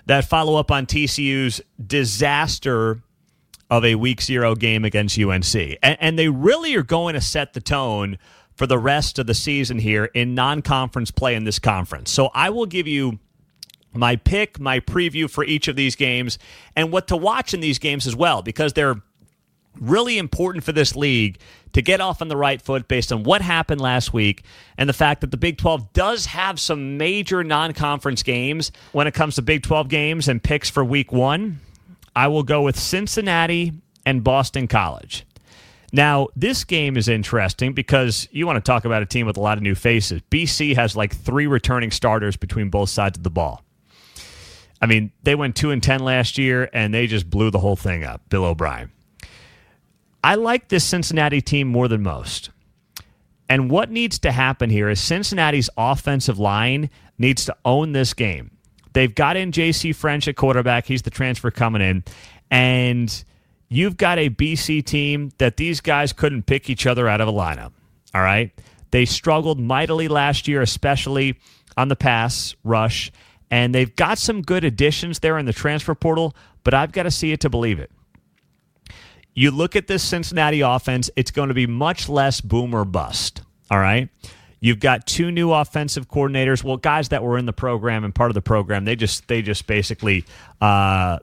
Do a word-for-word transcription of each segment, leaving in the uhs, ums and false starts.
that follow-up on T C U's disaster of a week zero game against U N C. And, and they really are going to set the tone for the rest of the season here in non-conference play in this conference. So I will give you my pick, my preview for each of these games, and what to watch in these games as well, because they're really important for this league to get off on the right foot based on what happened last week and the fact that the Big twelve does have some major non-conference games. When it comes to Big twelve games and picks for week one, I will go with Cincinnati and Boston College. Now, this game is interesting because you want to talk about a team with a lot of new faces. B C has like three returning starters between both sides of the ball. I mean, they went two and ten last year, and they just blew the whole thing up, Bill O'Brien. I like this Cincinnati team more than most. And what needs to happen here is Cincinnati's offensive line needs to own this game. They've got in J C French at quarterback. He's the transfer coming in. And you've got a B C team that these guys couldn't pick each other out of a lineup. All right? They struggled mightily last year, especially on the pass rush. And they've got some good additions there in the transfer portal, but I've got to see it to believe it. You look at this Cincinnati offense, it's going to be much less boom or bust, all right? You've got two new offensive coordinators, well, guys that were in the program and part of the program. They just they just basically uh,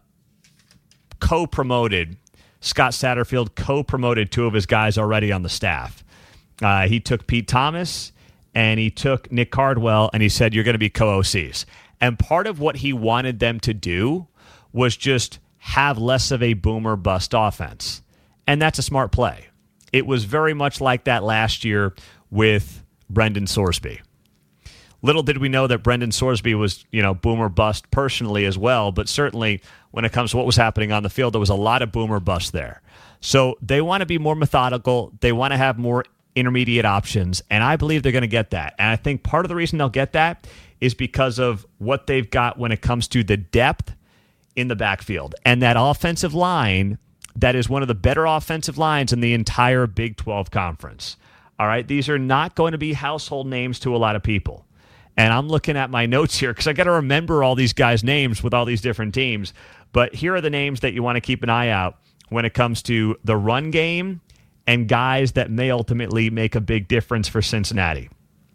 co-promoted. Scott Satterfield co-promoted two of his guys already on the staff. Uh, he took Pete Thomas and he took Nick Cardwell, and he said, you're going to be co-O Cs. And part of what he wanted them to do was just have less of a boom or bust offense. And that's a smart play. It was very much like that last year with Brendan Sorsby. Little did we know that Brendan Sorsby was, you know, boom or bust personally as well, but certainly when it comes to what was happening on the field, there was a lot of boom or bust there. So they want to be more methodical. They want to have more intermediate options, and I believe they're going to get that. And I think part of the reason they'll get that is because of what they've got when it comes to the depth in the backfield and that offensive line that is one of the better offensive lines in the entire Big twelve conference. All right, these are not going to be household names to a lot of people. And I'm looking at my notes here because I got to remember all these guys' names with all these different teams. But here are the names that you want to keep an eye out when it comes to the run game and guys that may ultimately make a big difference for Cincinnati.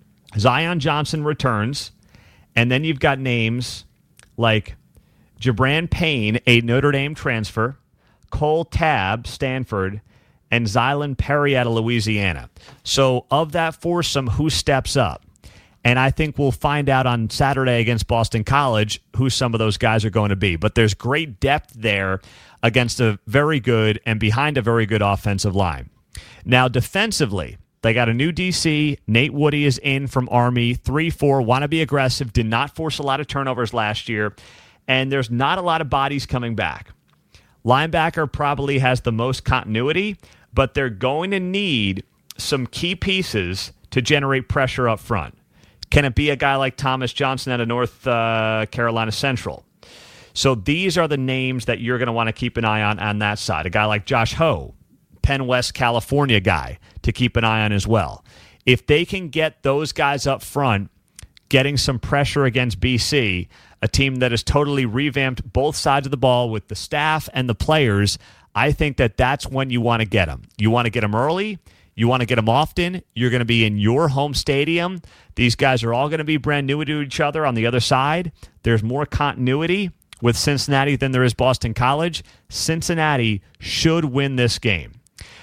Zion Johnson returns, and then you've got names like Jabran Payne, a Notre Dame transfer, Cole Tabb, Stanford, and Zylan Perry out of Louisiana. So of that foursome, who steps up? And I think we'll find out on Saturday against Boston College who some of those guys are going to be. But there's great depth there against a very good and behind a very good offensive line. Now, defensively, they got a new D C. Nate Woody is in from Army. three four, want to be aggressive, did not force a lot of turnovers last year. And there's not a lot of bodies coming back. Linebacker probably has the most continuity, but they're going to need some key pieces to generate pressure up front. Can it be a guy like Thomas Johnson out of North uh, Carolina Central? So these are the names that you're going to want to keep an eye on on that side. A guy like Josh Ho, Penn West, California guy, to keep an eye on as well. If they can get those guys up front, getting some pressure against B C, a team that has totally revamped both sides of the ball with the staff and the players, I think that that's when you want to get them. You want to get them early. You want to get them often. You're going to be in your home stadium. These guys are all going to be brand new to each other on the other side. There's more continuity with Cincinnati than there is Boston College. Cincinnati should win this game.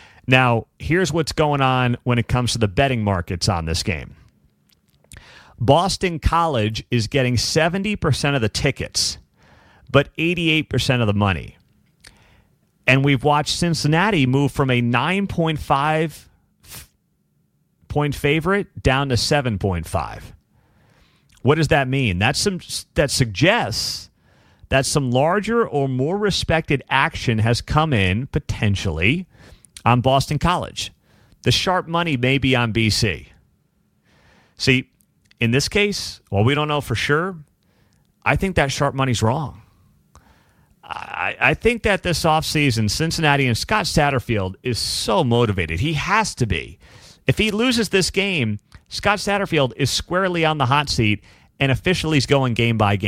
Now, here's what's going on when it comes to the betting markets on this game. Boston College is getting seventy percent of the tickets, but eighty-eight percent of the money. And we've watched Cincinnati move from a nine point five point favorite down to seven point five. What does that mean? That's some that suggests that some larger or more respected action has come in, potentially, on Boston College. The sharp money may be on B C. See, in this case, while we don't know for sure, I think that sharp money's wrong. I, I think that this offseason, Cincinnati and Scott Satterfield is so motivated. He has to be. If he loses this game, Scott Satterfield is squarely on the hot seat and officially is going game by game.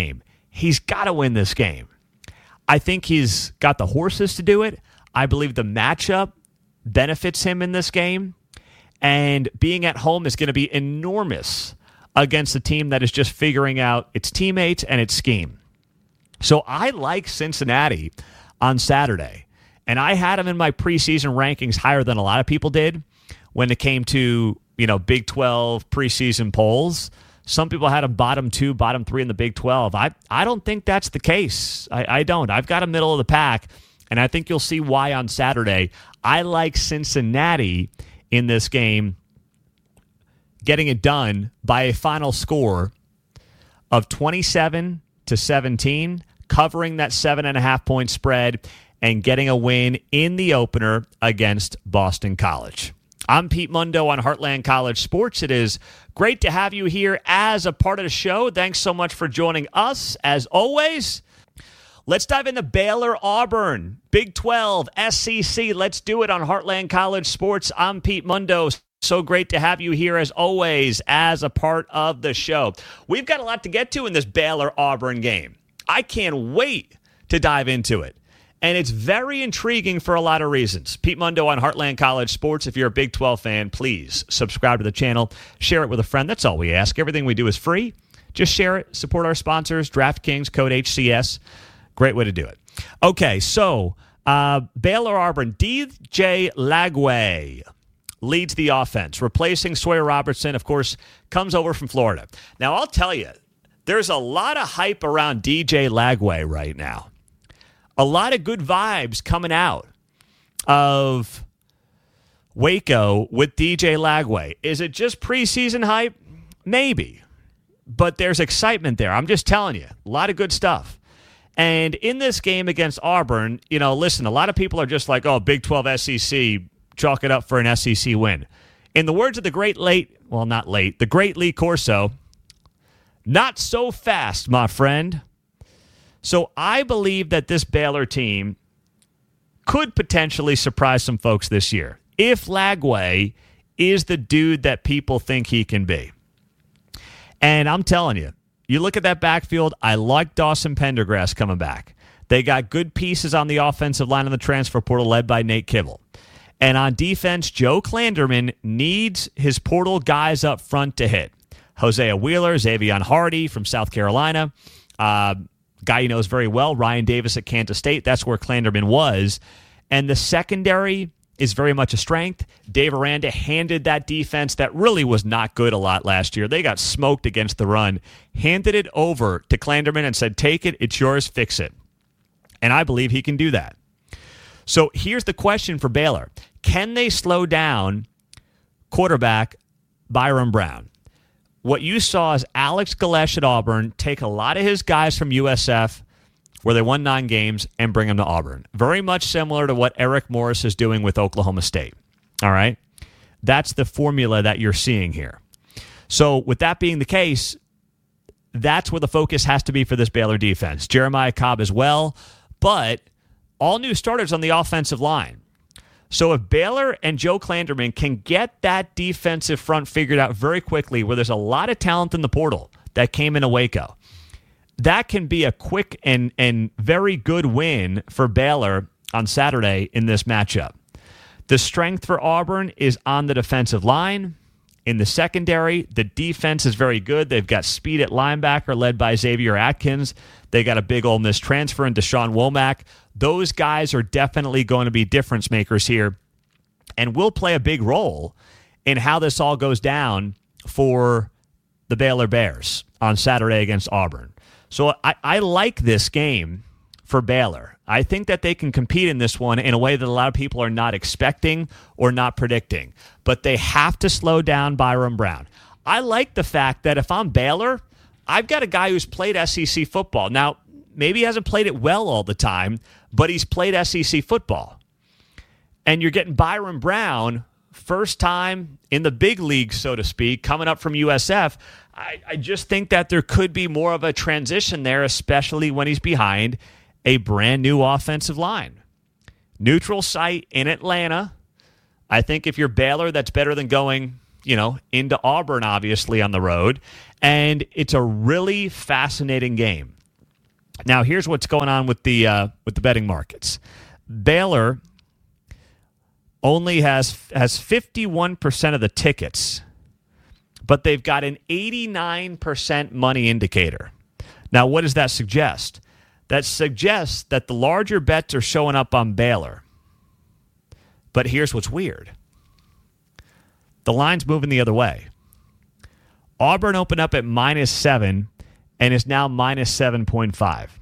he's got to win this game. I think he's got the horses to do it. I believe the matchup benefits him in this game. And being at home is going to be enormous against a team that is just figuring out its teammates and its scheme. So I like Cincinnati on Saturday. And I had them in my preseason rankings higher than a lot of people did when it came to, you know, Big twelve preseason polls. Some people had them bottom two, bottom three in the Big twelve. I, I don't think that's the case. I, I don't. I've got a middle of the pack, and I think you'll see why on Saturday. I like Cincinnati in this game getting it done by a final score of twenty-seven to seventeen, covering that seven and a half point spread and getting a win in the opener against Boston College. I'm Pete Mundo on Heartland College Sports. It is great to have you here as a part of the show. Thanks so much for joining us. As always, let's dive into Baylor Auburn, Big twelve, S E C. Let's do it on Heartland College Sports. I'm Pete Mundo. So great to have you here, as always, as a part of the show. We've got a lot to get to in this Baylor Auburn game. I can't wait to dive into it. And it's very intriguing for a lot of reasons. Pete Mundo on Heartland College Sports. If you're a Big twelve fan, please subscribe to the channel. Share it with a friend. That's all we ask. Everything we do is free. Just share it. Support our sponsors. DraftKings, code H C S. Great way to do it. Okay, so uh, Baylor Auburn, D J Lagway leads the offense, replacing Sawyer Robertson, of course, comes over from Florida. Now, I'll tell you, there's a lot of hype around D J Lagway right now. A lot of good vibes coming out of Waco with D J Lagway. Is it just preseason hype? Maybe. But there's excitement there. I'm just telling you, a lot of good stuff. And in this game against Auburn, you know, listen, a lot of people are just like, oh, Big twelve S E C, chalk it up for an S E C win. In the words of the great late, well, not late, the great Lee Corso, not so fast, my friend. So I believe that this Baylor team could potentially surprise some folks this year if Lagway is the dude that people think he can be. And I'm telling you, you look at that backfield, I like Dawson Pendergrass coming back. They got good pieces on the offensive line in the transfer portal led by Nate Kibble. And on defense, Joe Klanderman needs his portal guys up front to hit. Hosea Wheeler, Xavion Hardy from South Carolina, uh, guy he knows very well, Ryan Davis at Kansas State. That's where Klanderman was. And the secondary is very much a strength. Dave Aranda handed that defense that really was not good a lot last year. They got smoked against the run. Handed it over to Klanderman and said, take it, it's yours, fix it. And I believe he can do that. So here's the question for Baylor. Can they slow down quarterback Byron Brown? What you saw is Alex Galesh at Auburn take a lot of his guys from U S F, where they won nine games, and bring them to Auburn. Very much similar to what Eric Morris is doing with Oklahoma State. All right? That's the formula that you're seeing here. So with that being the case, that's where the focus has to be for this Baylor defense. Jeremiah Cobb as well, but all new starters on the offensive line. So if Baylor and Joe Klanderman can get that defensive front figured out very quickly, where there's a lot of talent in the portal that came into Waco, that can be a quick and, and very good win for Baylor on Saturday in this matchup. The strength for Auburn is on the defensive line. In the secondary, the defense is very good. They've got speed at linebacker led by Xavier Atkins. They got a big Ole Miss transfer in Deshaun Womack. Those guys are definitely going to be difference makers here and will play a big role in how this all goes down for the Baylor Bears on Saturday against Auburn. So I, I like this game for Baylor. I think that they can compete in this one in a way that a lot of people are not expecting or not predicting. But they have to slow down Byron Brown. I like the fact that if I'm Baylor, I've got a guy who's played S E C football. Now, maybe he hasn't played it well all the time, but he's played S E C football. And you're getting Byron Brown, first time in the big league, so to speak, coming up from U S F. I, I just think that there could be more of a transition there, especially when he's behind a brand new offensive line. Neutral site in Atlanta. I think if you're Baylor, that's better than going, you know, into Auburn, obviously, on the road. And it's a really fascinating game. Now, here's what's going on with the uh, with the betting markets. Baylor only has has fifty-one percent of the tickets, but they've got an eighty-nine percent money indicator. Now, what does that suggest? That suggests that the larger bets are showing up on Baylor. But here's what's weird. The line's moving the other way. Auburn opened up at minus seven and is now minus seven point five.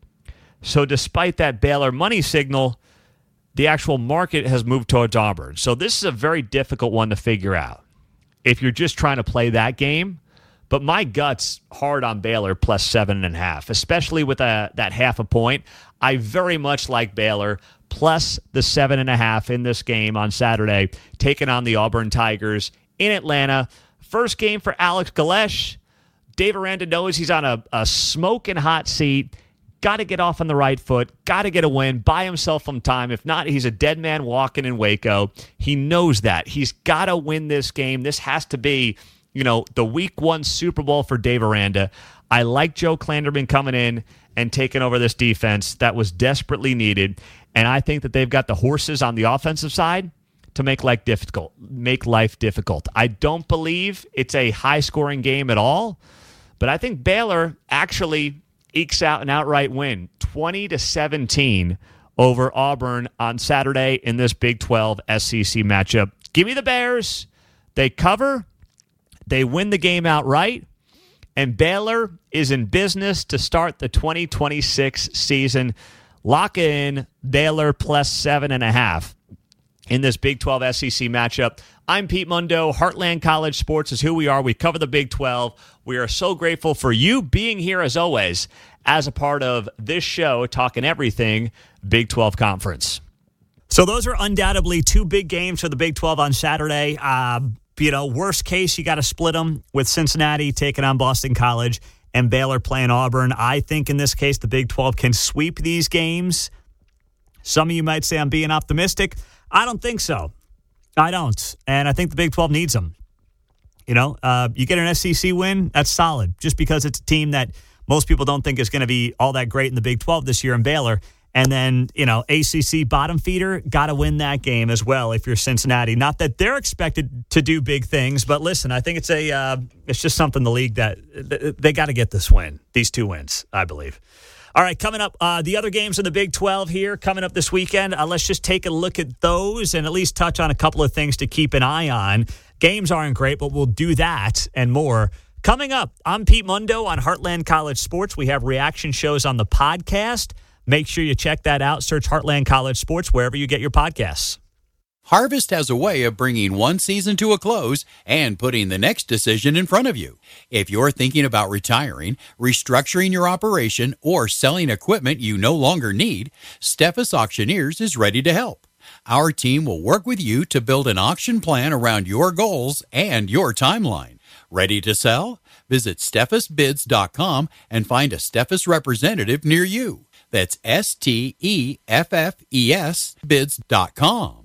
So despite that Baylor money signal, the actual market has moved towards Auburn. So this is a very difficult one to figure out if you're just trying to play that game. But my gut's hard on Baylor plus seven and a half, especially with a, that half a point. I very much like Baylor plus the seven and a half in this game on Saturday, taking on the Auburn Tigers in Atlanta. First game for Alex Galesh. Dave Aranda knows he's on a, a smoking hot seat. Got to get off on the right foot. Got to get a win. Buy himself some time. If not, he's a dead man walking in Waco. He knows that. He's got to win this game. This has to be, you know, the week one Super Bowl for Dave Aranda. I like Joe Klanderman coming in and taking over this defense that was desperately needed. And I think that they've got the horses on the offensive side to make life difficult. Make life difficult. I don't believe it's a high-scoring game at all, but I think Baylor actually ekes out an outright win, twenty to seventeen over Auburn on Saturday in this Big twelve S E C matchup. Give me the Bears. They cover. They win the game outright. And Baylor is in business to start the twenty twenty-six season. Lock in Baylor plus seven and a half in this Big twelve S E C matchup. I'm Pete Mundo. Heartland College Sports is who we are. We cover the Big twelve. We are so grateful for you being here, as always, as a part of this show, talking everything Big twelve Conference. So those are undoubtedly two big games for the Big twelve on Saturday. Uh, you know, worst case, you got to split them with Cincinnati taking on Boston College and Baylor playing Auburn. I think in this case, the Big twelve can sweep these games. Some of you might say I'm being optimistic. I don't think so. I don't. And I think the Big twelve needs them. You know, uh, you get an S E C win, that's solid. Just because it's a team that most people don't think is going to be all that great in the Big twelve this year in Baylor. And then, you know, A C C bottom feeder, got to win that game as well if you're Cincinnati. Not that they're expected to do big things, but listen, I think it's a uh, it's just something the league that they got to get this win, these two wins, I believe. All right, coming up, uh, the other games in the Big twelve here coming up this weekend. Uh, let's just take a look at those and at least touch on a couple of things to keep an eye on. Games aren't great, but we'll do that and more. Coming up, I'm Pete Mundo on Heartland College Sports. We have reaction shows on the podcast. Make sure you check that out. Search Heartland College Sports wherever you get your podcasts. Harvest has a way of bringing one season to a close and putting the next decision in front of you. If you're thinking about retiring, restructuring your operation, or selling equipment you no longer need, Steffes Auctioneers is ready to help. Our team will work with you to build an auction plan around your goals and your timeline. Ready to sell? Visit Steffes Bids dot com and find a Steffes representative near you. That's S T E F F E S bids dot com.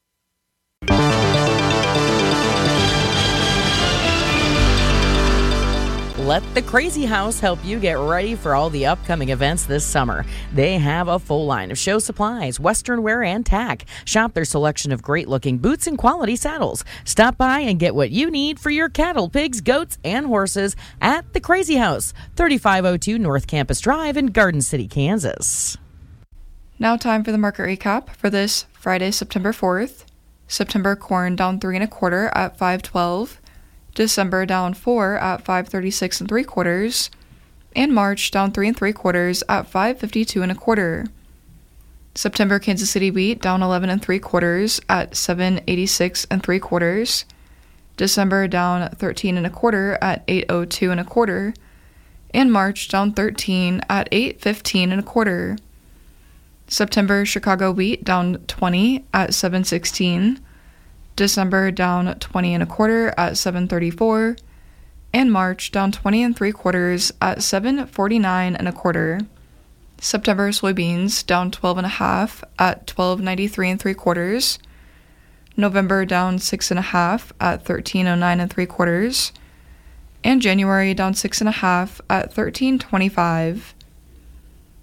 Let the Crazy House help you get ready for all the upcoming events this summer. They have a full line of show supplies, western wear, and tack. Shop their selection of great-looking boots and quality saddles. Stop by and get what you need for your cattle, pigs, goats, and horses at the Crazy House, thirty-five oh two North Campus Drive in Garden City, Kansas. Now time for the market recap for this Friday, September fourth. September corn down three and a quarter at five twelve. December down four at five thirty-six and three quarters, and March down three and three quarters at five fifty-two and a quarter. September Kansas City wheat down eleven and three quarters at seven eighty-six and three quarters. December down thirteen and a quarter at eight oh two and a quarter, and March down thirteen at eight fifteen and a quarter. September Chicago wheat down twenty at seven sixteen. December down twenty and a quarter at seven thirty-four, and March down twenty and three quarters at seven forty-nine and a quarter. September soybeans down twelve and a half at twelve ninety-three and three quarters. November down six and a half at thirteen oh nine and three quarters, and January down six and a half at thirteen twenty-five.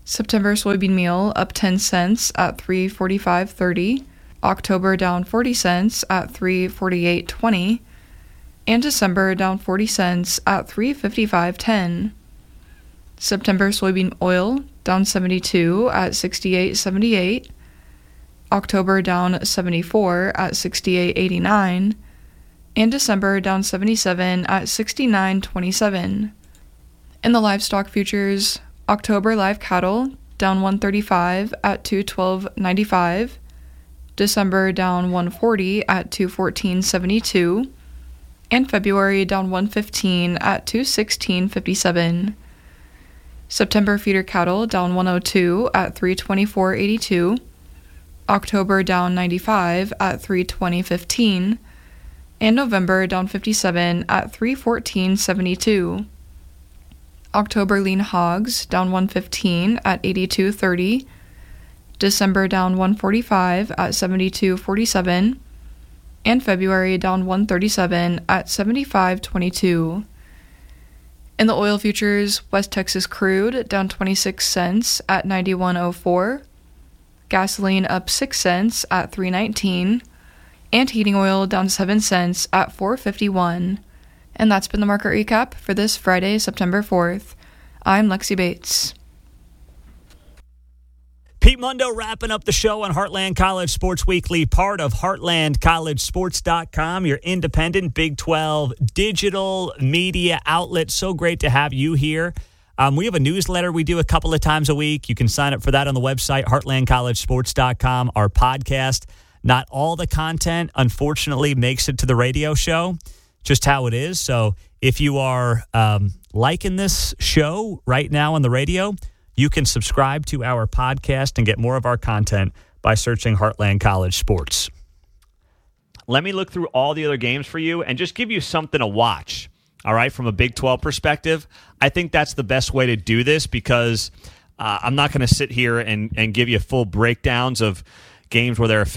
September soybean meal up ten cents at three forty-five thirty. October down forty cents at three forty-eight twenty. And December down forty cents at three fifty-five ten. September soybean oil down seventy-two at sixty-eight seventy-eight. October down seventy-four at sixty-eight eighty-nine. And December down seventy-seven at sixty-nine twenty-seven. In the livestock futures, October live cattle down one thirty-five at two twelve ninety-five. December down one forty at two fourteen seventy-two. And February down one fifteen at two sixteen fifty-seven. September feeder cattle down one oh two at three twenty-four eighty-two. October down ninety-five at three twenty fifteen. And November down fifty-seven at three fourteen seventy-two. October lean hogs down one fifteen at eighty-two thirty. December down one forty-five at seventy-two forty-seven. And February down one thirty-seven at seventy-five twenty-two. In the oil futures, West Texas crude down twenty-six cents at ninety-one oh four. Gasoline up six cents at three nineteen. And heating oil down seven cents at four fifty-one. And that's been the market recap for this Friday, September fourth. I'm Lexi Bates. Pete Mundo wrapping up the show on Heartland College Sports Weekly, part of heartland college sports dot com, your independent Big twelve digital media outlet. So great to have you here. Um, we have a newsletter we do a couple of times a week. You can sign up for that on the website, heartland college sports dot com. Our podcast, not all the content, unfortunately, makes it to the radio show, just how it is. So if you are um, liking this show right now on the radio, you can subscribe to our podcast and get more of our content by searching Heartland College Sports. Let me look through all the other games for you and just give you something to watch, all right, from a Big twelve perspective. I think that's the best way to do this because uh, I'm not going to sit here and, and give you full breakdowns of games where there are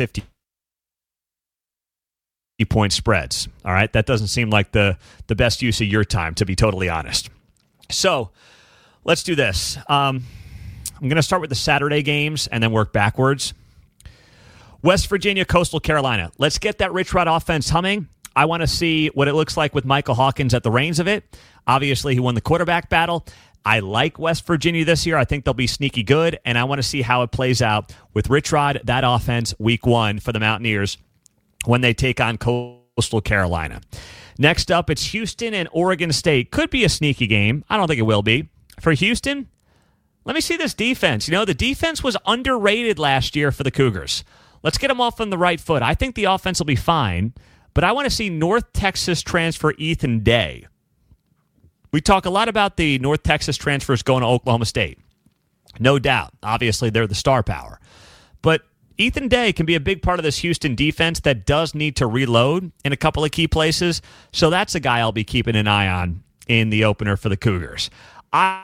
fifty-point spreads, all right? That doesn't seem like the, the best use of your time, to be totally honest. So let's do this. Um, I'm going to start with the Saturday games and then work backwards. West Virginia, Coastal Carolina. Let's get that Rich Rod offense humming. I want to see what it looks like with Michael Hawkins at the reins of it. Obviously, he won the quarterback battle. I like West Virginia this year. I think they'll be sneaky good, and I want to see how it plays out with Rich Rod, that offense, week one for the Mountaineers when they take on Coastal Carolina. Next up, it's Houston and Oregon State. Could be a sneaky game. I don't think it will be. For Houston, let me see this defense. You know, the defense was underrated last year for the Cougars. Let's get them off on the right foot. I think the offense will be fine, but I want to see North Texas transfer Ethan Day. We talk a lot about the North Texas transfers going to Oklahoma State. No doubt. Obviously, they're the star power. But Ethan Day can be a big part of this Houston defense that does need to reload in a couple of key places. So that's a guy I'll be keeping an eye on in the opener for the Cougars. I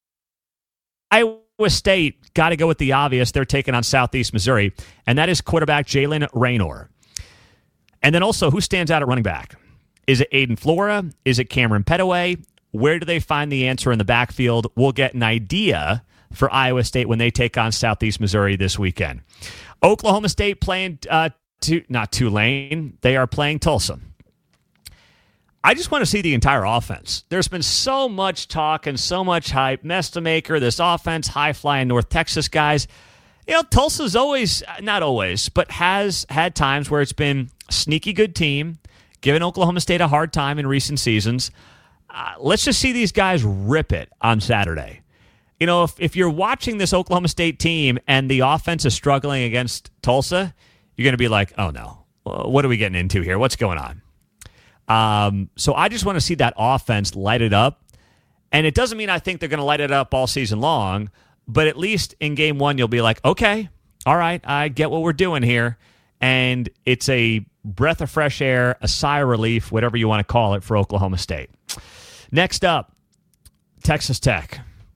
Iowa State, got to go with the obvious. They're taking on Southeast Missouri, and that is quarterback Jalen Raynor. And then also, who stands out at running back? Is it Aiden Flora? Is it Cameron Petaway? Where do they find the answer in the backfield? We'll get an idea for Iowa State when they take on Southeast Missouri this weekend. Oklahoma State playing, uh, to, not Tulane, they are playing Tulsa. I just want to see the entire offense. There's been so much talk and so much hype. Mestamaker, this offense, high-flying North Texas guys. You know, Tulsa's always, not always, but has had times where it's been a sneaky good team, giving Oklahoma State a hard time in recent seasons. Uh, let's just see these guys rip it on Saturday. You know, if, if you're watching this Oklahoma State team and the offense is struggling against Tulsa, you're going to be like, oh, no. What are we getting into here? What's going on? Um, so I just want to see that offense light it up. And it doesn't mean I think they're going to light it up all season long, but at least in game one, you'll be like, okay, all right, I get what we're doing here. And it's a breath of fresh air, a sigh of relief, whatever you want to call it, for Oklahoma State. Next up, Texas Tech.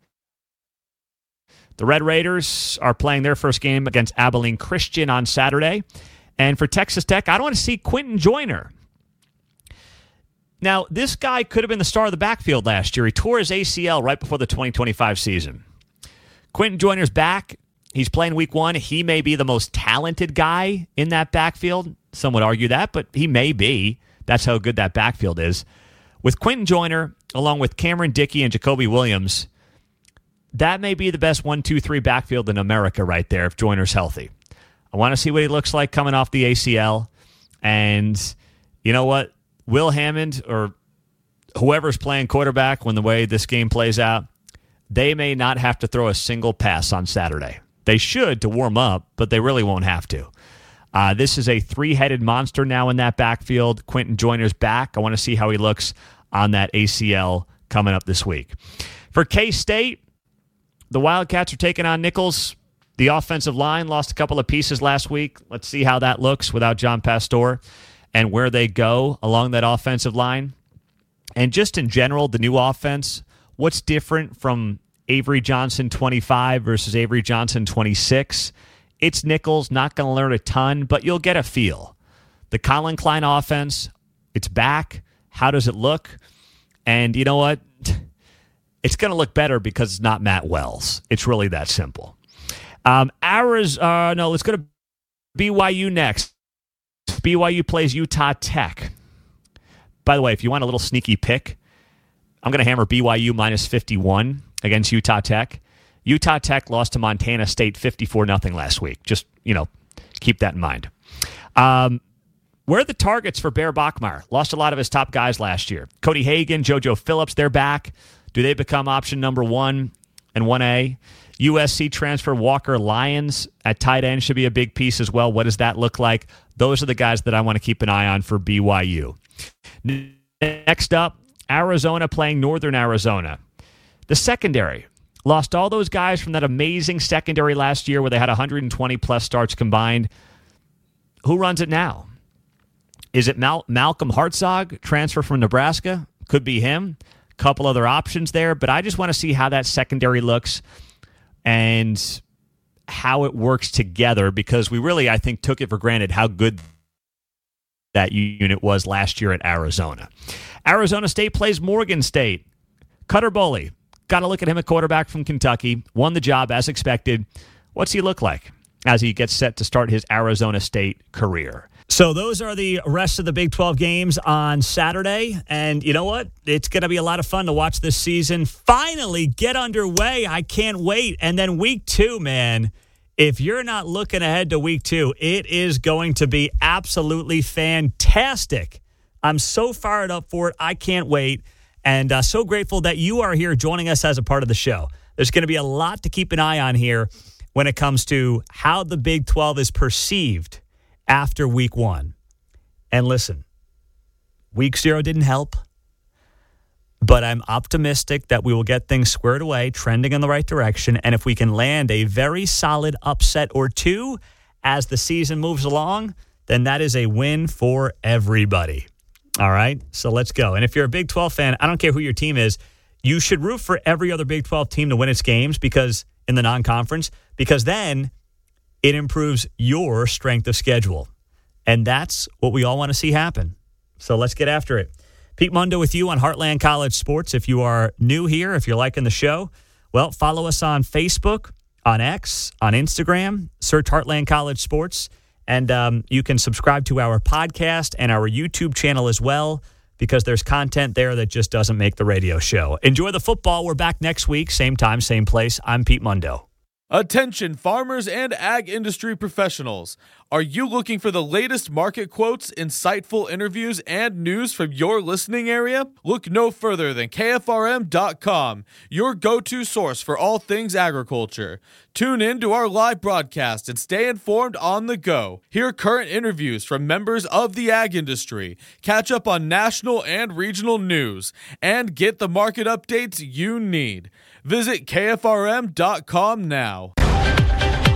The Red Raiders are playing their first game against Abilene Christian on Saturday. And for Texas Tech, I don't want to see Quentin Joyner. Now, this guy could have been the star of the backfield last year. He tore his A C L right before the twenty twenty-five season. Quentin Joyner's back. He's playing week one. He may be the most talented guy in that backfield. Some would argue that, but he may be. That's how good that backfield is. With Quentin Joyner, along with Cameron Dickey and Jacoby Williams, that may be the best one two three backfield in America right there if Joyner's healthy. I want to see what he looks like coming off the A C L. And you know what? Will Hammond or whoever's playing quarterback when the way this game plays out, they may not have to throw a single pass on Saturday. They should to warm up, but they really won't have to. Uh, this is a three-headed monster now in that backfield. Quentin Joyner's back. I want to see how he looks on that A C L coming up this week. For K-State, the Wildcats are taking on Nichols. The offensive line lost a couple of pieces last week. Let's see how that looks without John Pastor and where they go along that offensive line. And just in general, the new offense, what's different from Avery Johnson twenty-five versus Avery Johnson twenty-six? It's Nichols, not going to learn a ton, but you'll get a feel. The Colin Klein offense, it's back. How does it look? And you know what? It's going to look better because it's not Matt Wells. It's really that simple. Um, Arizona, uh, no, let's go to B Y U next. B Y U plays Utah Tech. By the way, if you want a little sneaky pick, I'm going to hammer B Y U minus fifty-one against Utah Tech. Utah Tech lost to Montana State fifty-four nothing last week. Just, you know, keep that in mind. Um, where are the targets for Bear Bachmeier? Lost a lot of his top guys last year. Cody Hagan, JoJo Phillips, they're back. Do they become option number one and one A? U S C transfer Walker Lyons at tight end should be a big piece as well. What does that look like? Those are the guys that I want to keep an eye on for B Y U. Next up, Arizona playing Northern Arizona. The secondary lost all those guys from that amazing secondary last year where they had one hundred twenty plus starts combined. Who runs it now? Is it Mal- Malcolm Hartzog, transfer from Nebraska? Could be him. Couple other options there, but I just want to see how that secondary looks and how it works together because we really, I think, took it for granted how good that unit was last year at Arizona. Arizona State plays Morgan State. Cutter Boley, got to look at him at quarterback from Kentucky. Won the job as expected. What's he look like as he gets set to start his Arizona State career? So those are the rest of the Big twelve games on Saturday. And you know what? It's going to be a lot of fun to watch this season finally get underway. I can't wait. And then week two, man, if you're not looking ahead to week two, it is going to be absolutely fantastic. I'm so fired up for it. I can't wait. And uh, so grateful that you are here joining us as a part of the show. There's going to be a lot to keep an eye on here when it comes to how the Big twelve is perceived after week one. And listen, week zero didn't help, but I'm optimistic that we will get things squared away, trending in the right direction. And if we can land a very solid upset or two as the season moves along, then that is a win for everybody. All right, so let's go. And if you're a Big twelve fan, I don't care who your team is, you should root for every other Big twelve team to win its games because in the non-conference, because then it improves your strength of schedule. And that's what we all want to see happen. So let's get after it. Pete Mundo with you on Heartland College Sports. If you are new here, if you're liking the show, well, follow us on Facebook, on X, on Instagram. Search Heartland College Sports. And um, you can subscribe to our podcast and our YouTube channel as well because there's content there that just doesn't make the radio show. Enjoy the football. We're back next week. Same time, same place. I'm Pete Mundo. Attention farmers and ag industry professionals. Are you looking for the latest market quotes, insightful interviews, and news from your listening area? Look no further than K F R M dot com, your go-to source for all things agriculture. Tune in to our live broadcast and stay informed on the go. Hear current interviews from members of the ag industry, catch up on national and regional news, and get the market updates you need. Visit K F R M dot com now.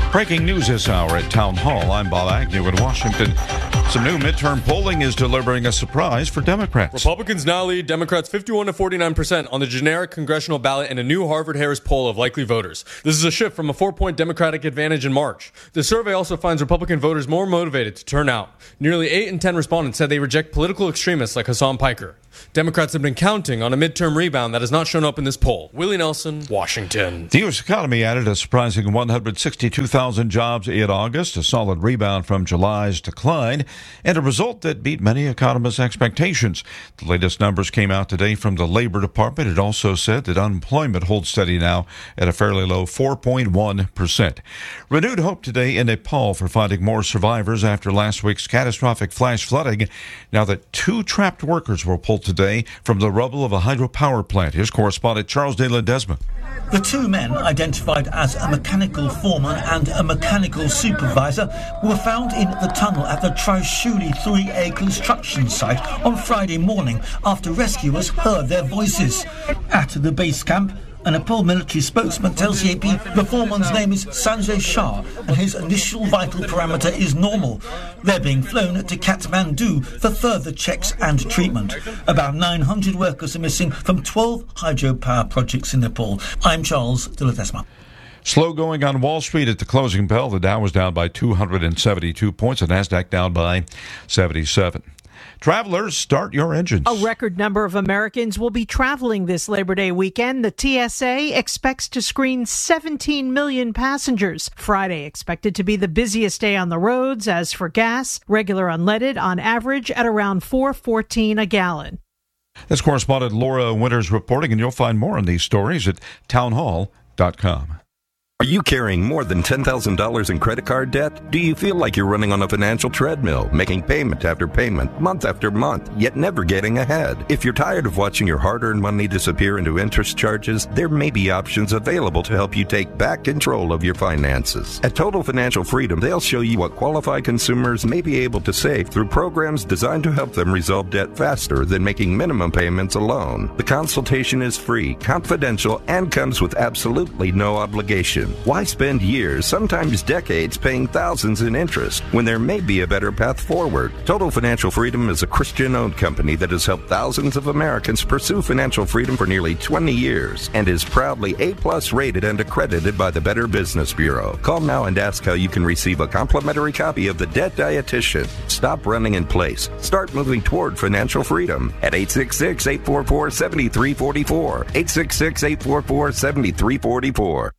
Breaking news this hour at Town Hall. I'm Bob Agnew in Washington. Some new midterm polling is delivering a surprise for Democrats. Republicans now lead Democrats fifty-one to forty-nine percent on the generic congressional ballot in a new Harvard-Harris poll of likely voters. This is a shift from a four-point Democratic advantage in March. The survey also finds Republican voters more motivated to turn out. Nearly eight in ten respondents said they reject political extremists like Hassan Piker. Democrats have been counting on a midterm rebound that has not shown up in this poll. Willie Nelson, Washington. The U S economy added a surprising one hundred sixty-two thousand jobs in August, a solid rebound from July's decline, and a result that beat many economists' expectations. The latest numbers came out today from the Labor Department. It also said that unemployment holds steady now at a fairly low four point one percent. Renewed hope today in Nepal for finding more survivors after last week's catastrophic flash flooding, now that two trapped workers were pulled today from the rubble of a hydropower plant. Here's correspondent Charles de Ledesma. The two men, identified as a mechanical foreman and a mechanical supervisor, were found in the tunnel at the Trishuli three A construction site on Friday morning after rescuers heard their voices. At the base camp, a Nepal military spokesman tells the A P the foreman's name is Sanjay Shah and his initial vital parameter is normal. They're being flown to Kathmandu for further checks and treatment. About nine hundred workers are missing from twelve hydropower projects in Nepal. I'm Charles de Ledesma. Slow going on Wall Street at the closing bell. The Dow was down by two hundred seventy-two points, the NASDAQ down by seventy-seven. Travelers, start your engines. A record number of Americans will be traveling this Labor Day weekend. The T S A expects to screen seventeen million passengers. Friday expected to be the busiest day on the roads. As for gas, regular unleaded on average at around four fourteen a gallon. That's correspondent Laura Winters reporting, and you'll find more on these stories at townhall dot com. Are you carrying more than ten thousand dollars in credit card debt? Do you feel like you're running on a financial treadmill, making payment after payment, month after month, yet never getting ahead? If you're tired of watching your hard-earned money disappear into interest charges, there may be options available to help you take back control of your finances. At Total Financial Freedom, they'll show you what qualified consumers may be able to save through programs designed to help them resolve debt faster than making minimum payments alone. The consultation is free, confidential, and comes with absolutely no obligation. Why spend years, sometimes decades, paying thousands in interest when there may be a better path forward? Total Financial Freedom is a Christian-owned company that has helped thousands of Americans pursue financial freedom for nearly twenty years and is proudly A-plus rated and accredited by the Better Business Bureau. Call now and ask how you can receive a complimentary copy of The Debt Dietitian. Stop running in place. Start moving toward financial freedom at eight six six, eight four four, seven three four four. eight six six, eight four four, seven three four four.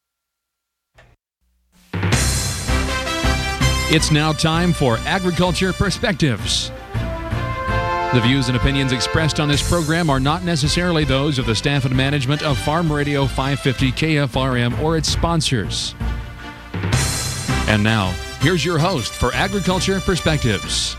It's now time for Agriculture Perspectives. The views and opinions expressed on this program are not necessarily those of the staff and management of Farm Radio five fifty K F R M or its sponsors. And now, here's your host for Agriculture Perspectives.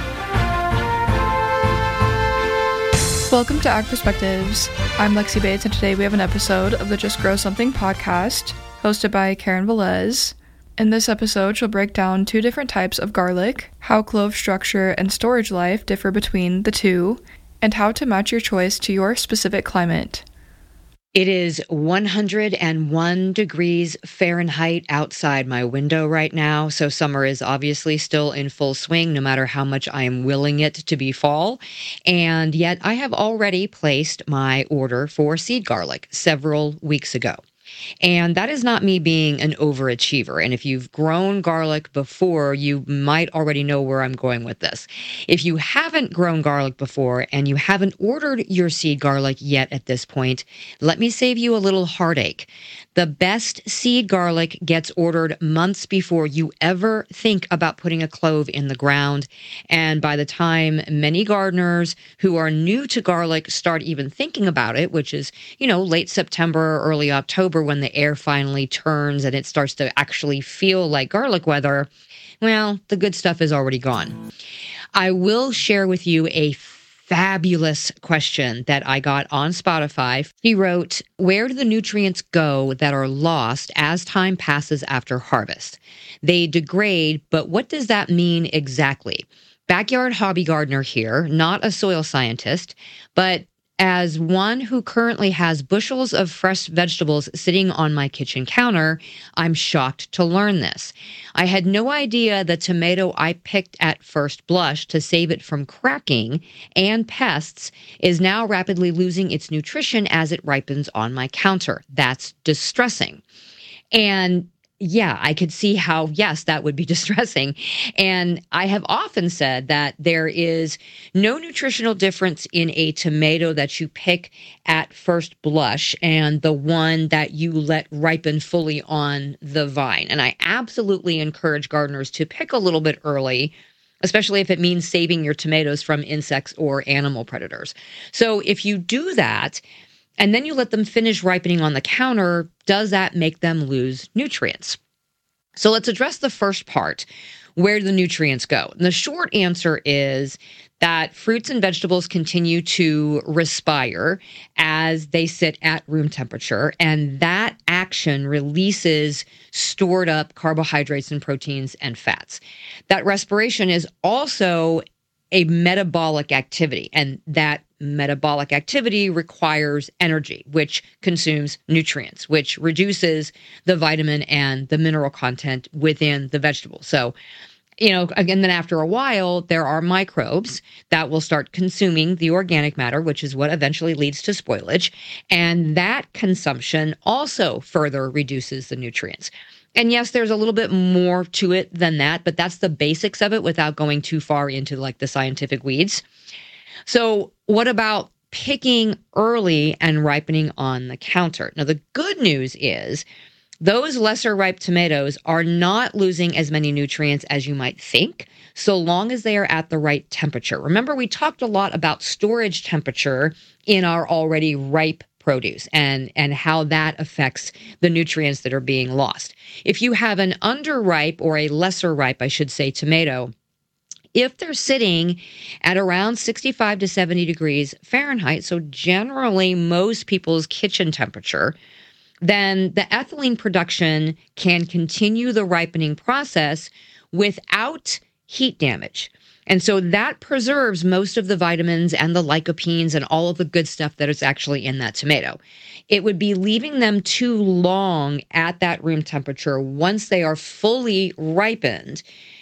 Welcome to Ag Perspectives. I'm Lexi Bates, and today we have an episode of the Just Grow Something podcast, hosted by Karen Velez. In this episode, she'll break down two different types of garlic, how clove structure and storage life differ between the two, and how to match your choice to your specific climate. It is one hundred one degrees Fahrenheit outside my window right now, so summer is obviously still in full swing, no matter how much I am willing it to be fall. And yet I have already placed my order for seed garlic several weeks ago. And that is not me being an overachiever. And if you've grown garlic before, you might already know where I'm going with this. If you haven't grown garlic before and you haven't ordered your seed garlic yet at this point, let me save you a little heartache. The best seed garlic gets ordered months before you ever think about putting a clove in the ground. And by the time many gardeners who are new to garlic start even thinking about it, which is, you know, late September, early October, when the air finally turns and it starts to actually feel like garlic weather, well, the good stuff is already gone. I will share with you a fabulous question that I got on Spotify. He wrote, "Where do the nutrients go that are lost as time passes after harvest? They degrade, but what does that mean exactly?" Backyard hobby gardener here, not a soil scientist, but As one who currently has bushels of fresh vegetables sitting on my kitchen counter, I'm shocked to learn this. I had no idea the tomato I picked at first blush to save it from cracking and pests is now rapidly losing its nutrition as it ripens on my counter. That's distressing. And yeah, I could see how, yes, that would be distressing. And I have often said that there is no nutritional difference in a tomato that you pick at first blush and the one that you let ripen fully on the vine. And I absolutely encourage gardeners to pick a little bit early, especially if it means saving your tomatoes from insects or animal predators. So if you do that, and then you let them finish ripening on the counter, does that make them lose nutrients? So let's address the first part. Where do the nutrients go? And the short answer is that fruits and vegetables continue to respire as they sit at room temperature, and that action releases stored up carbohydrates and proteins and fats. That respiration is also a metabolic activity, and that metabolic activity requires energy, which consumes nutrients, which reduces the vitamin and the mineral content within the vegetable. So, you know, again, then after a while, there are microbes that will start consuming the organic matter, which is what eventually leads to spoilage. And that consumption also further reduces the nutrients. And yes, there's a little bit more to it than that, but that's the basics of it without going too far into like the scientific weeds. So what about picking early and ripening on the counter? Now, the good news is those lesser ripe tomatoes are not losing as many nutrients as you might think, so long as they are at the right temperature. Remember, we talked a lot about storage temperature in our already ripe produce and, and how that affects the nutrients that are being lost. If you have an underripe or a lesser ripe, I should say, tomato, if they're sitting at around sixty-five to seventy degrees Fahrenheit, so generally most people's kitchen temperature, then the ethylene production can continue the ripening process without heat damage. And so that preserves most of the vitamins and the lycopenes and all of the good stuff that is actually in that tomato. It would be leaving them too long at that room temperature once they are fully ripened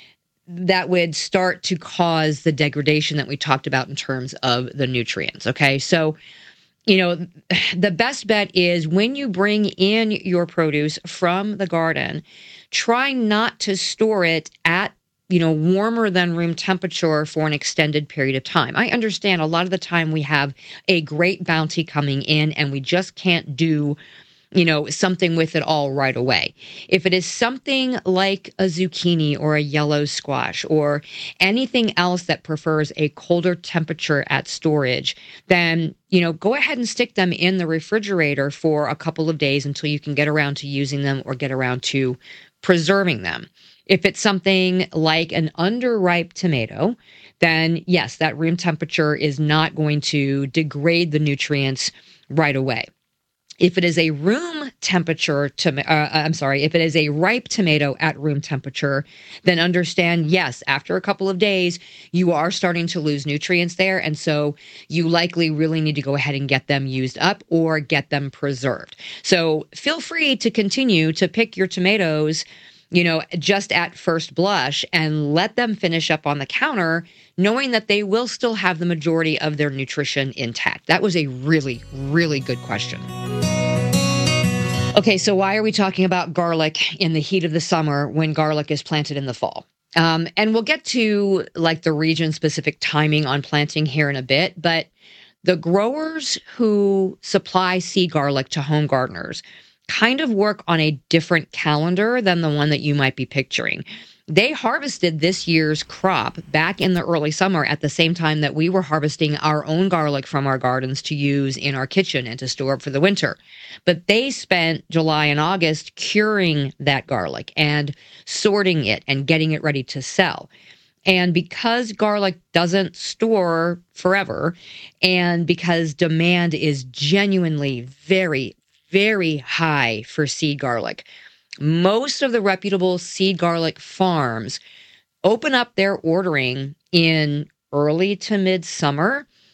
that would start to cause the degradation that we talked about in terms of the nutrients. Okay, so you know, the best bet is when you bring in your produce from the garden, try not to store it at, you know, warmer than room temperature for an extended period of time. I understand a lot of the time we have a great bounty coming in and we just can't do, you know, something with it all right away. If it is something like a zucchini or a yellow squash or anything else that prefers a colder temperature at storage, then, you know, go ahead and stick them in the refrigerator for a couple of days until you can get around to using them or get around to preserving them. If it's something like an underripe tomato, then yes, that room temperature is not going to degrade the nutrients right away. If it is a room temperature, to, uh, I'm sorry, if it is a ripe tomato at room temperature, then understand, yes, after a couple of days, you are starting to lose nutrients there. And so you likely really need to go ahead and get them used up or get them preserved. So feel free to continue to pick your tomatoes, you know, just at first blush and let them finish up on the counter, knowing that they will still have the majority of their nutrition intact. That was a really, really good question. Okay, so why are we talking about garlic in the heat of the summer when garlic is planted in the fall? Um, and we'll get to like the region-specific timing on planting here in a bit, but the growers who supply seed garlic to home gardeners kind of work on a different calendar than the one that you might be picturing. They harvested this year's crop back in the early summer at the same time that we were harvesting our own garlic from our gardens to use in our kitchen and to store up for the winter. But they spent July and August curing that garlic and sorting it and getting it ready to sell. And because garlic doesn't store forever, and because demand is genuinely very, very high for seed garlic, most of the reputable seed garlic farms open up their ordering in early to mid-summer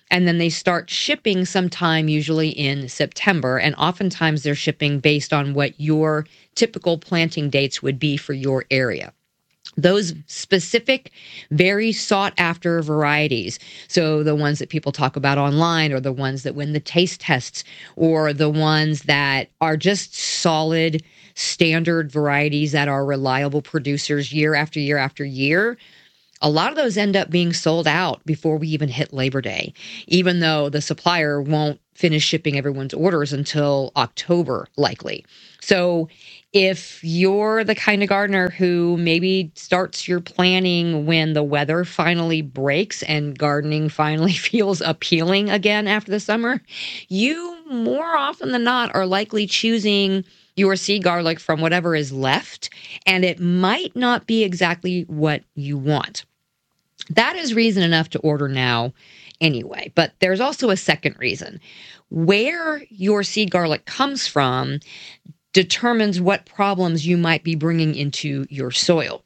and then they start shipping sometime usually in September, and oftentimes they're shipping based on what your typical planting dates would be for your area. Those specific, very sought-after varieties, so the ones that people talk about online, or the ones that win the taste tests, or the ones that are just solid, standard varieties that are reliable producers year after year after year, a lot of those end up being sold out before we even hit Labor Day, even though the supplier won't finish shipping everyone's orders until October, likely. So if you're the kind of gardener who maybe starts your planning when the weather finally breaks and gardening finally feels appealing again after the summer, you more often than not are likely choosing your seed garlic from whatever is left, and it might not be exactly what you want. That is reason enough to order now anyway. But there's also a second reason. Where your seed garlic comes from determines what problems you might be bringing into your soil.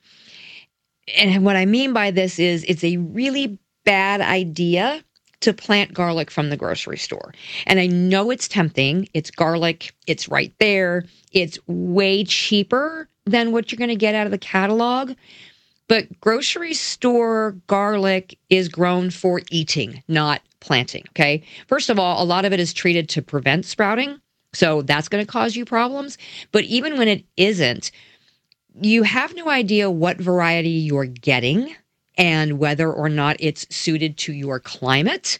And what I mean by this is it's a really bad idea to plant garlic from the grocery store. And I know it's tempting. It's garlic. It's right there. It's way cheaper than what you're going to get out of the catalog. But grocery store garlic is grown for eating, not planting, okay? First of all, a lot of it is treated to prevent sprouting, so that's going to cause you problems. But even when it isn't, you have no idea what variety you're getting and whether or not it's suited to your climate.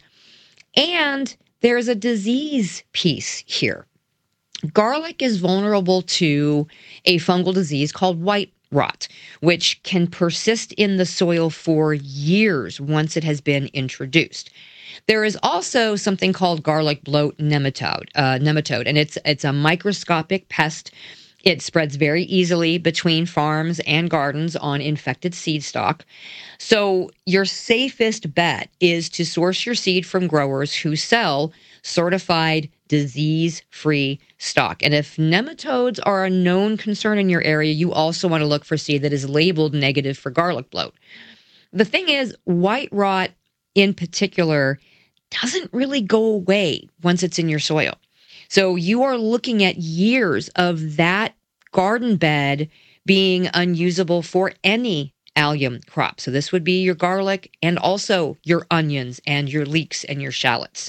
And there's a disease piece here. Garlic is vulnerable to a fungal disease called white rot, which can persist in the soil for years once it has been introduced. There is also something called garlic bloat nematode, uh, nematode, and it's it's a microscopic pest. It spreads very easily between farms and gardens on infected seed stock. So your safest bet is to source your seed from growers who sell certified disease-free stock. And if nematodes are a known concern in your area, you also want to look for seed that is labeled negative for garlic bloat. The thing is, white rot in particular doesn't really go away once it's in your soil. So you are looking at years of that garden bed being unusable for any allium crop. So this would be your garlic and also your onions and your leeks and your shallots.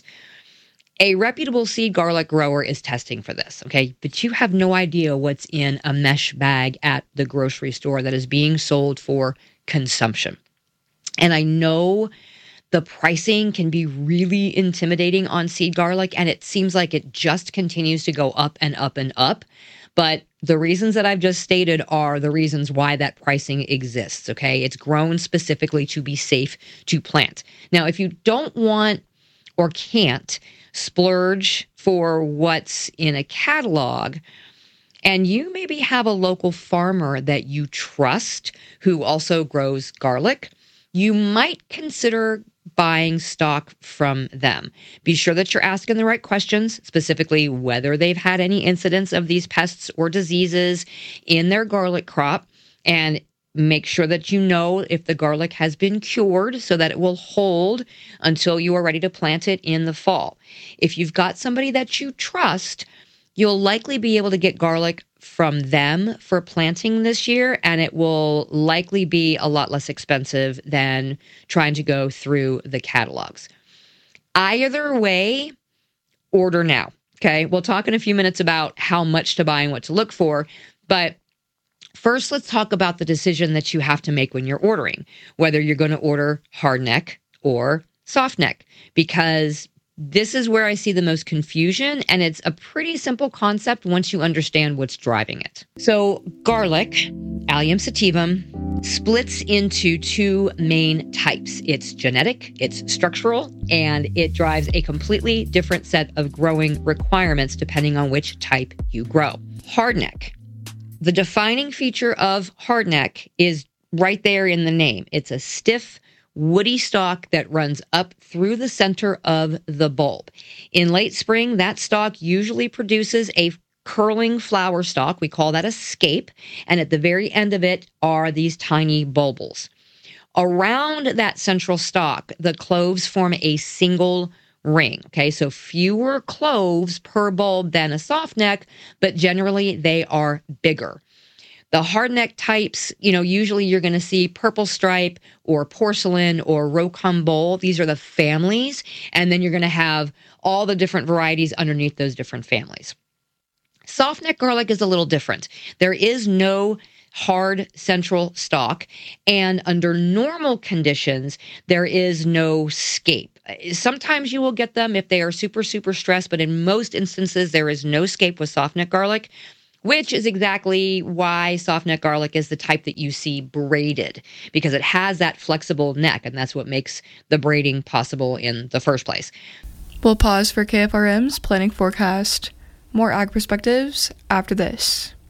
A reputable seed garlic grower is testing for this, okay? But you have no idea what's in a mesh bag at the grocery store that is being sold for consumption. And I know the pricing can be really intimidating on seed garlic, and it seems like it just continues to go up and up and up. But the reasons that I've just stated are the reasons why that pricing exists, okay? It's grown specifically to be safe to plant. Now, if you don't want or can't splurge for what's in a catalog, and you maybe have a local farmer that you trust who also grows garlic, you might consider buying stock from them. Be sure that you're asking the right questions, specifically whether they've had any incidents of these pests or diseases in their garlic crop, and make sure that you know if the garlic has been cured so that it will hold until you are ready to plant it in the fall. If you've got somebody that you trust, you'll likely be able to get garlic from them for planting this year, and it will likely be a lot less expensive than trying to go through the catalogs. Either way, order now, okay? We'll talk in a few minutes about how much to buy and what to look for, but first, let's talk about the decision that you have to make when you're ordering, whether you're going to order hardneck or softneck, because this is where I see the most confusion, and it's a pretty simple concept once you understand what's driving it. So garlic, Allium sativum, splits into two main types. It's genetic, it's structural, and it drives a completely different set of growing requirements depending on which type you grow. Hardneck. The defining feature of hardneck is right there in the name. It's a stiff, woody stalk that runs up through the center of the bulb. In late spring, that stalk usually produces a curling flower stalk. We call that a scape. And at the very end of it are these tiny bulbils. Around that central stalk, the cloves form a single ring. Okay, so fewer cloves per bulb than a soft neck, but generally they are bigger. The hardneck types, you know, usually you're going to see purple stripe or porcelain or rocambole. These are the families. And then you're going to have all the different varieties underneath those different families. Soft neck garlic is a little different. There is no hard central stalk, and under normal conditions, there is no scape. Sometimes you will get them if they are super, super stressed, but in most instances, there is no scape with soft neck garlic, which is exactly why soft neck garlic is the type that you see braided, because it has that flexible neck, and that's what makes the braiding possible in the first place. We'll pause for K F R M's planning forecast. More ag perspectives after this.